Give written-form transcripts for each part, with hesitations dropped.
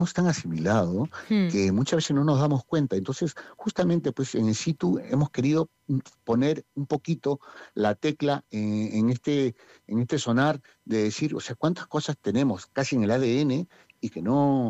tan asimilado Mm. que muchas veces no nos damos cuenta. Entonces, justamente, pues en el situ hemos querido poner un poquito la tecla en este sonar de decir, o sea, cuántas cosas tenemos casi en el ADN y que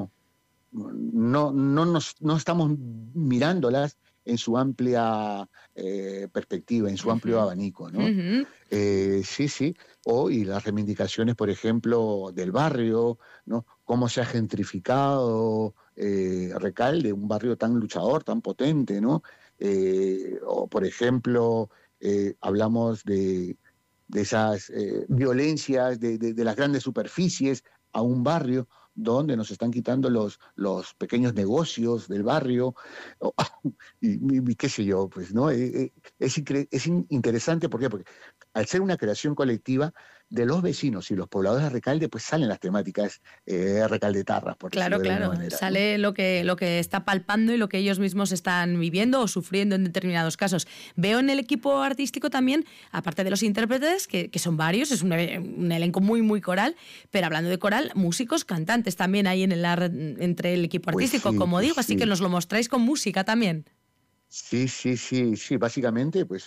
no estamos mirándolas en su amplia perspectiva, en su amplio Ujú. abanico, ¿no? Ujú. Sí, sí, y las reivindicaciones, por ejemplo, del barrio, ¿no? Cómo se ha gentrificado Recalde, un barrio tan luchador, tan potente, ¿no? O, por ejemplo, hablamos de esas violencias de las grandes superficies a un barrio donde nos están quitando los pequeños negocios del barrio, o, y qué sé yo, pues, ¿no? Es interesante, ¿por qué? Porque al ser una creación colectiva de los vecinos y los pobladores de Recalde, pues salen las temáticas recaldetarras, por decirlo Claro, de alguna claro. manera, ¿no? Sale lo que está palpando y lo que ellos mismos están viviendo o sufriendo en determinados casos. Veo en el equipo artístico también, aparte de los intérpretes, que son varios, es un elenco muy, muy coral, pero hablando de coral, músicos, cantantes también hay entre el equipo artístico, como Pues digo, así que sí. nos lo mostráis con música también. Sí, sí, sí, sí, básicamente, pues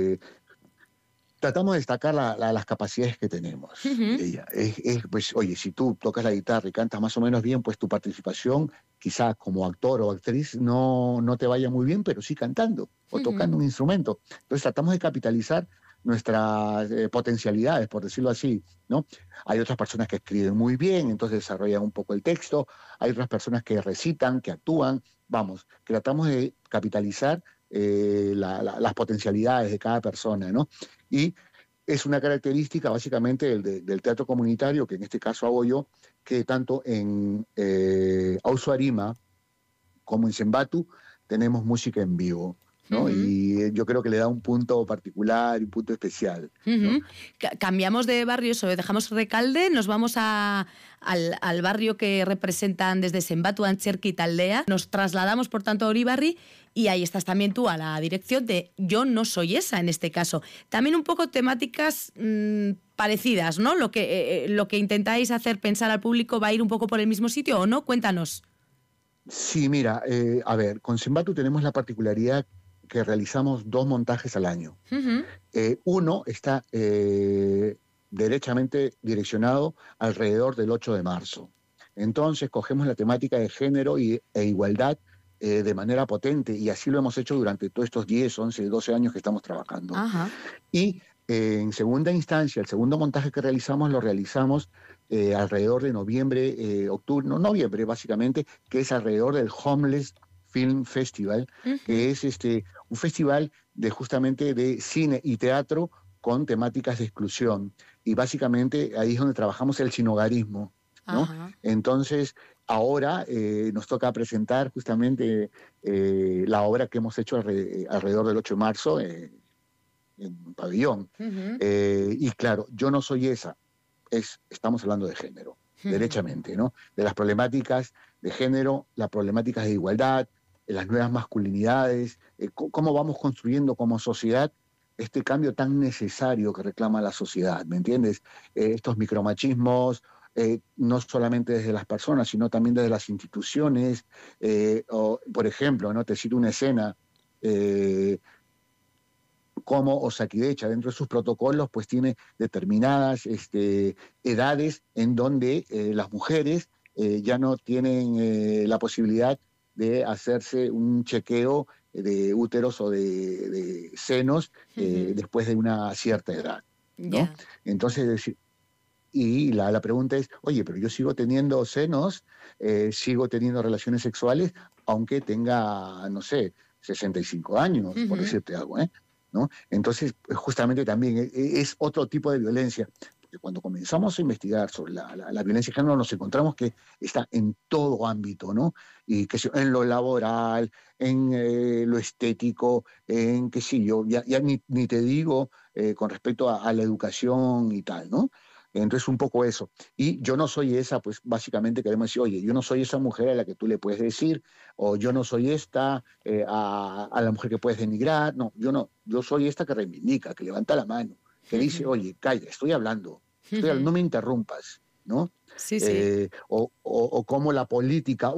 tratamos de destacar las capacidades que tenemos, Ujú. Mireia. Pues, oye, si tú tocas la guitarra y cantas más o menos bien, pues tu participación, quizás como actor o actriz, no te vaya muy bien, pero sí cantando o Ujú. tocando un instrumento. Entonces tratamos de capitalizar nuestras potencialidades, por decirlo así, ¿no? Hay otras personas que escriben muy bien, entonces desarrollan un poco el texto, hay otras personas que recitan, que actúan, vamos, que tratamos de capitalizar las potencialidades de cada persona, ¿no? Y es una característica básicamente del teatro comunitario, que en este caso hago yo, que tanto en Auso Arima como en Sembatu tenemos música en vivo, ¿no? Ujú. Y yo creo que le da un punto particular, un punto especial, ¿no? Ujú. Cambiamos de barrio, dejamos Recalde, nos vamos al barrio que representan desde Sembatu, Antxerki y Taldea. Nos trasladamos, por tanto, a Uribarri y ahí estás también tú a la dirección de Yo no soy esa, en este caso. También un poco temáticas parecidas, ¿no? Lo que intentáis hacer pensar al público va a ir un poco por el mismo sitio, ¿o no? Cuéntanos. Sí, mira, a ver, con Sembatu tenemos la particularidad que realizamos 2 montajes al año. Ujú. Uno está derechamente direccionado alrededor del 8 de marzo. Entonces cogemos la temática de género e igualdad de manera potente y así lo hemos hecho durante todos estos 10, 11, 12 años que estamos trabajando. Ajá. Y en segunda instancia, el segundo montaje que realizamos lo realizamos alrededor de noviembre, octubre, no noviembre básicamente, que es alrededor del Homeless Film Festival, Ujú. que es un festival de justamente de cine y teatro con temáticas de exclusión. Y básicamente ahí es donde trabajamos el sinogarismo, ¿no? Ajá. Entonces, ahora nos toca presentar justamente la obra que hemos hecho alrededor del 8 de marzo en un pabellón. Ujú. Y claro, yo no soy esa, estamos hablando de género, Ujú. derechamente, ¿no? De las problemáticas de género, las problemáticas de igualdad, las nuevas masculinidades, cómo vamos construyendo como sociedad este cambio tan necesario que reclama la sociedad, ¿me entiendes? Estos micromachismos, no solamente desde las personas, sino también desde las instituciones, o, por ejemplo, ¿no? Te cito una escena, eh, como Osakidecha dentro de sus protocolos pues tiene determinadas edades en donde las mujeres ya no tienen la posibilidad de hacerse un chequeo de úteros o de senos Ujú. después de una cierta edad, ¿no? Ya. Entonces, y la pregunta es, oye, pero yo sigo teniendo senos, sigo teniendo relaciones sexuales, aunque tenga, no sé, 65 años, por Ujú. decirte algo, ¿eh? ¿No? Entonces, pues, justamente también es otro tipo de violencia, porque cuando comenzamos a investigar sobre la violencia de género nos encontramos que está en todo ámbito, ¿no? Y que en lo laboral, en lo estético, en qué sé yo, ya ni te digo con respecto a la educación y tal, ¿no? Entonces, un poco eso. Y yo no soy esa, pues básicamente queremos decir, oye, yo no soy esa mujer a la que tú le puedes decir, o yo no soy esta a la mujer que puedes denigrar. No, yo no. Yo soy esta que reivindica, que levanta la mano, que dice, Ujú. oye, calla, no me interrumpas. Sí, sí. O cómo la política